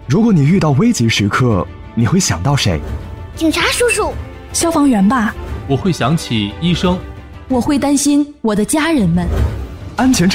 如果你遇到危急时刻，你会想到谁？ 警察叔叔。 消防员吧。 我会想起医生。 我会担心我的家人们。 安全